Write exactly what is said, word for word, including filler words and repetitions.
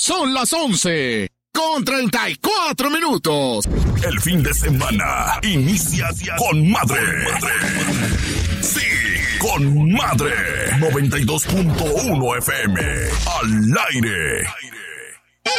Son las once con treinta y cuatro minutos. El fin de semana inicia con madre. Sí, con madre. noventa y dos punto uno F M. Al aire.